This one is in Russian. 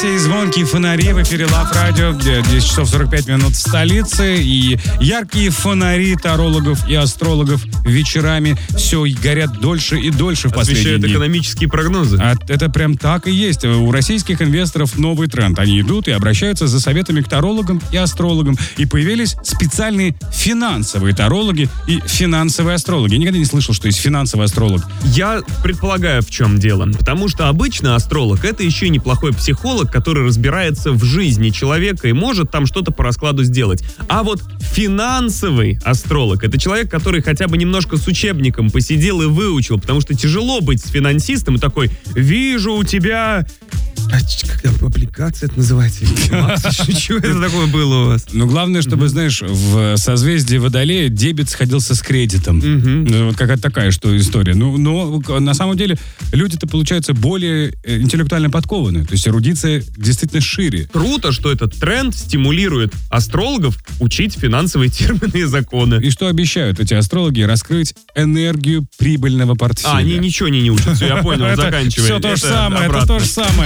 Версии «Звонкие фонари» в эфире Лав Радио, 10 часов 45 минут в столице. И яркие фонари тарологов и астрологов вечерами все горят дольше и дольше в последние дни. Освещают экономические прогнозы. Это прям так и есть. У российских инвесторов новый тренд. Они идут и обращаются за советами к тарологам и астрологам. И появились специальные финансовые тарологи и финансовые астрологи. Я никогда не слышал, что есть финансовый астролог. Я предполагаю, в чем дело. Потому что обычно астролог — это еще и неплохой психолог, который разбирается в жизни человека и может там что-то по раскладу сделать. А вот финансовый астролог — это человек, который хотя бы немножко с учебником посидел и выучил, потому что тяжело быть с финансистом и такой: вижу у тебя... Как облигация это называется? Что это такое было у вас? Ну, главное, чтобы, знаешь, в созвездии Водолея дебет сходился с кредитом. Вот какая-то такая история. Но на самом деле люди-то, получаются, более интеллектуально подкованы. То есть эрудиция действительно шире. Круто, что этот тренд стимулирует астрологов учить финансовые термины и законы. И что обещают эти астрологи? Раскрыть энергию прибыльного портфеля. Они ничего не учат. Все, я понял, заканчиваем. Все то же самое, это то же самое.